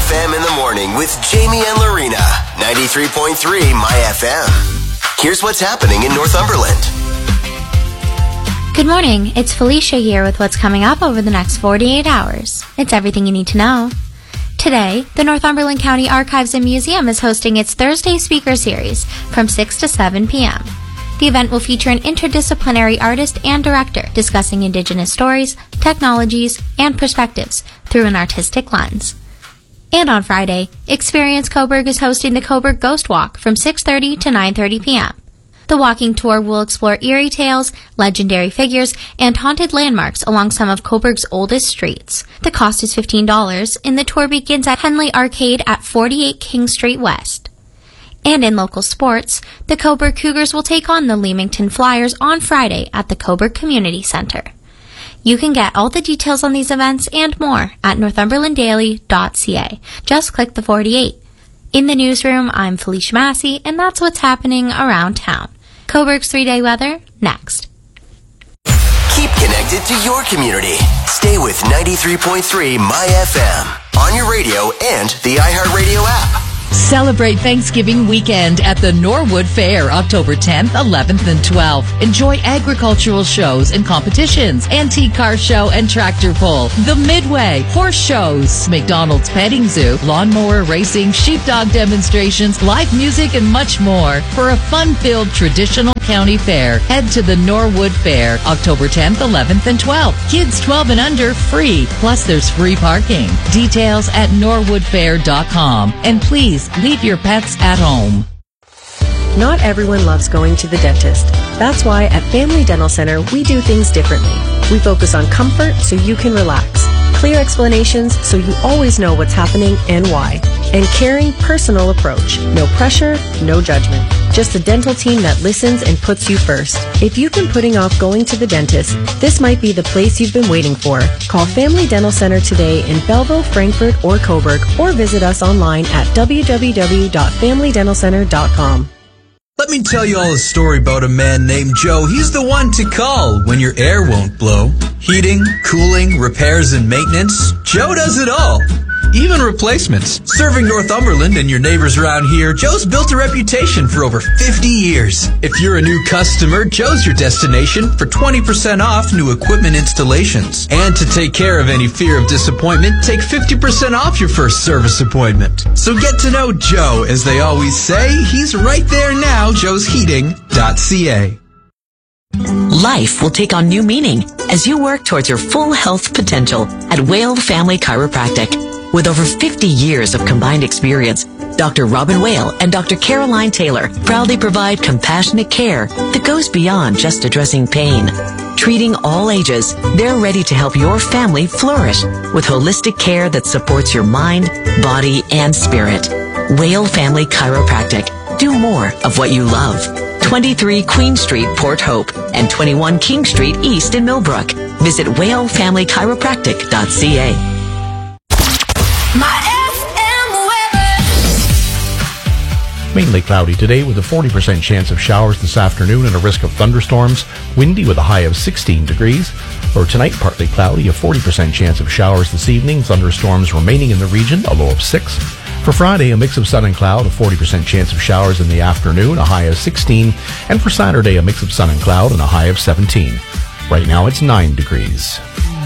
FM in the morning with Jamie and Lorena. 93.3 My FM. Here's what's happening in Northumberland. Good morning. It's Felicia here with what's coming up over the next 48 hours. It's everything you need to know. Today, the Northumberland County Archives and Museum is hosting its Thursday Speaker Series from 6 to 7 p.m. The event will feature an interdisciplinary artist and director discussing Indigenous stories, technologies, and perspectives through an artistic lens. And on Friday, Experience Cobourg is hosting the Cobourg Ghost Walk from 6:30 to 9:30 p.m. The walking tour will explore eerie tales, legendary figures, and haunted landmarks along some of Cobourg's oldest streets. The cost is $15, and the tour begins at Henley Arcade at 48 King Street West. And in local sports, the Cobourg Cougars will take on the Leamington Flyers on Friday at the Cobourg Community Center. You can get all the details on these events and more at northumberlanddaily.ca. Just click the 48. In the newsroom, I'm Felicia Massey, and that's what's happening around town. Cobourg's 3-day weather, next. Keep connected to your community. Stay with 93.3 My FM on your radio and the iHeartRadio app. Celebrate Thanksgiving weekend at the Norwood Fair, October 10th, 11th, and 12th. Enjoy agricultural shows and competitions, antique car show and tractor pull, the Midway, horse shows, McDonald's petting zoo, lawnmower racing, sheepdog demonstrations, live music, and much more. For a fun-filled traditional county fair, head to the Norwood Fair, October 10th, 11th, and 12th. Kids 12 and under, free. Plus, there's free parking. Details at norwoodfair.com. And please, leave your pets at home. Not everyone loves going to the dentist. That's why at Family Dental Center, we do things differently. We focus on comfort so you can relax, clear explanations so you always know what's happening and why, and caring, personal approach. No pressure, no judgment. Just a dental team that listens and puts you first. If you've been putting off going to the dentist, this might be the place you've been waiting for. Call Family Dental Center today in Belleville, Frankfort, or Cobourg, or visit us online at www.familydentalcenter.com. Let me tell you all a story about a man named Joe. He's the one to call when your air won't blow. Heating, cooling, repairs, and maintenance. Joe does it all. Even replacements. Serving Northumberland and your neighbors around here, Joe's built a reputation for over 50 years. If you're a new customer, Joe's your destination for 20% off new equipment installations. And to take care of any fear of disappointment, take 50% off your first service appointment. So get to know Joe. As they always say, he's right there now, joesheating.ca. Life will take on new meaning as you work towards your full health potential at Whale Family Chiropractic. With over 50 years of combined experience, Dr. Robin Whale and Dr. Caroline Taylor proudly provide compassionate care that goes beyond just addressing pain. Treating all ages, they're ready to help your family flourish with holistic care that supports your mind, body, and spirit. Whale Family Chiropractic. Do more of what you love. 23 Queen Street, Port Hope, and 21 King Street East in Millbrook. Visit whalefamilychiropractic.ca. My FM weather. Mainly cloudy today with a 40% chance of showers this afternoon and a risk of thunderstorms. Windy with a high of 16 degrees. For tonight, partly cloudy, a 40% chance of showers this evening. Thunderstorms remaining in the region, a low of 6. For Friday, a mix of sun and cloud, a 40% chance of showers in the afternoon, a high of 16. And for Saturday, a mix of sun and cloud and a high of 17. Right now, it's 9 degrees.